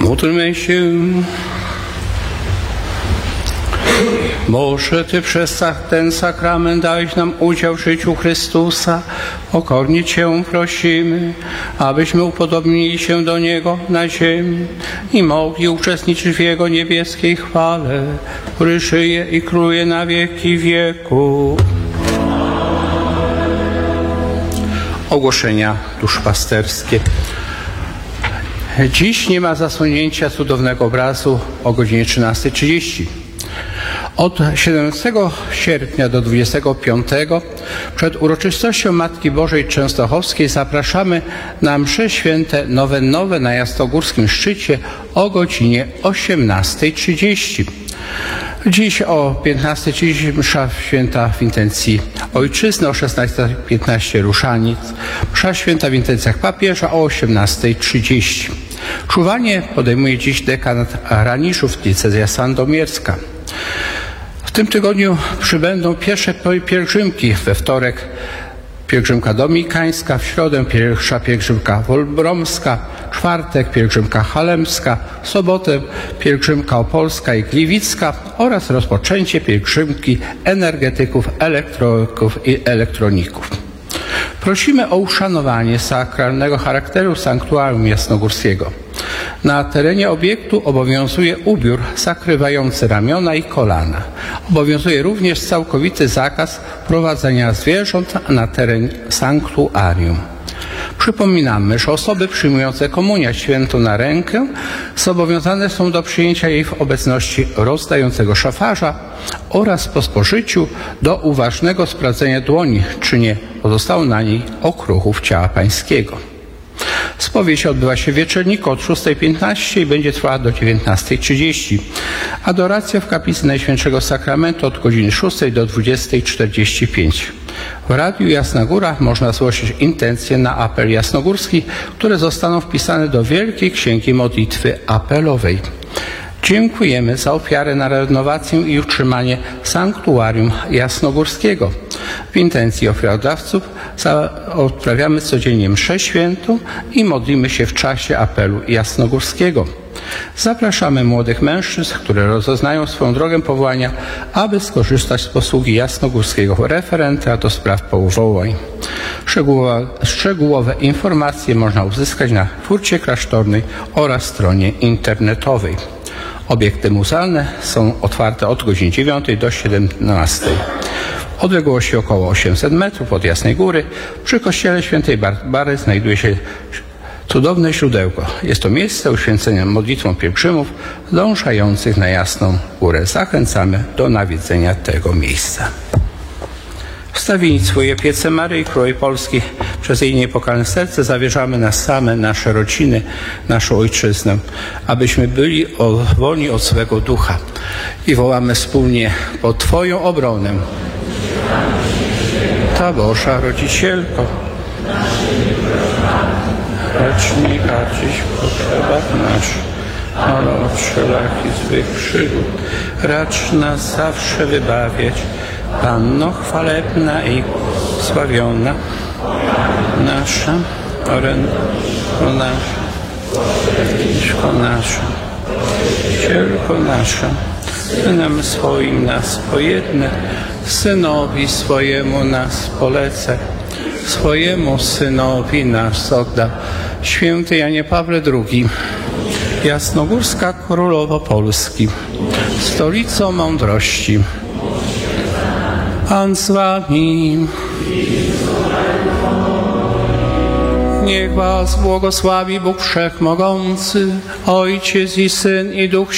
Módlmy się. Boże, Ty przez ten sakrament dałeś nam udział w życiu Chrystusa. Pokornie Cię prosimy, abyśmy upodobnili się do Niego na ziemi i mogli uczestniczyć w Jego niebieskiej chwale, który żyje i króluje na wieki wieków. Ogłoszenia duszpasterskie. Dziś nie ma zasłonięcia cudownego obrazu o godzinie 13:30. Od 17 sierpnia do 25 przed uroczystością Matki Bożej Częstochowskiej zapraszamy na msze święte nowennowe na Jasnogórskim Szczycie o godzinie 18:30. Dziś o 15:30 msza święta w intencji Ojczyzny, o 16:15 Różaniec, msza święta w intencjach papieża o 18:30. Czuwanie podejmuje dziś dekanat Raniszów, diecezja sandomierska. W tym tygodniu przybędą pierwsze pielgrzymki. We wtorek pielgrzymka dominikańska, w środę pierwsza pielgrzymka wolbromska, w czwartek pielgrzymka halemska, w sobotę pielgrzymka opolska i gliwicka oraz rozpoczęcie pielgrzymki energetyków, elektryków i elektroników. Prosimy o uszanowanie sakralnego charakteru sanktuarium jasnogórskiego. Na terenie obiektu obowiązuje ubiór zakrywający ramiona i kolana. Obowiązuje również całkowity zakaz prowadzenia zwierząt na teren sanktuarium. Przypominamy, że osoby przyjmujące komunię świętą na rękę zobowiązane są do przyjęcia jej w obecności rozdającego szafarza oraz po spożyciu do uważnego sprawdzenia dłoni, czy nie pozostało na niej okruchów ciała pańskiego. Spowiedź odbywa się w wieczorniku od 6:15 i będzie trwała do 19:30. Adoracja w kaplicy Najświętszego Sakramentu od godziny 6 do 20:45. W Radiu Jasna Góra można zgłosić intencje na apel jasnogórski, które zostaną wpisane do Wielkiej Księgi Modlitwy Apelowej. Dziękujemy za ofiarę na renowację i utrzymanie sanktuarium jasnogórskiego. W intencji ofiarodawców odprawiamy codziennie mszę świętą i modlimy się w czasie apelu jasnogórskiego. Zapraszamy młodych mężczyzn, które rozeznają swoją drogę powołania, aby skorzystać z posługi jasnogórskiego referenta do spraw powołań. Szczegółowe informacje można uzyskać na furcie klasztornej oraz stronie internetowej. Obiekty muzealne są otwarte od godziny 9 do 17. W odległości około 800 metrów od Jasnej Góry przy kościele świętej Barbary znajduje się cudowne źródełko. Jest to miejsce uświęcenia modlitwą pielgrzymów dążających na Jasną Górę. Zachęcamy do nawiedzenia tego miejsca. Wstawili swoje piece Maryi Królowej Polski, przez jej niepokalne serce zawierzamy nas same, nasze rodziny, naszą ojczyznę, abyśmy byli wolni od swego ducha. I wołamy wspólnie pod Twoją obronę. Ta Boża Rodzicielko, racz nie karcić w potrzebach naszych, ale od wszelakich złych przygód racz nas zawsze wybawiać. Panno chwalebna i sławiona, nasza orędko nasza, Mieszko nasza, Cielko nasza, Synem swoim nas pojednę, Synowi swojemu nas polecę, swojemu Synowi nas odda. Święty Janie Pawle II, Jasnogórska Królowo Polski, stolico mądrości, Pan z wami. Niech was błogosławi Bóg Wszechmogący, Ojciec i Syn i Duch